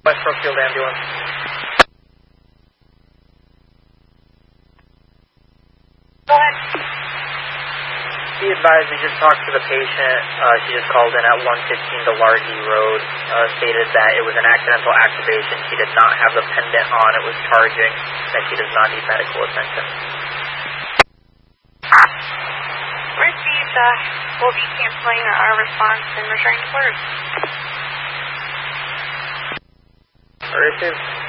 West Brookfield ambulance. Go ahead. Be advised, we just talked to the patient. She just called in at 115 Delargy Road, stated that it was an accidental activation. She did not have the pendant on. It was charging, and she does not need medical attention. Received. We'll be canceling our response and returning to orders. Received.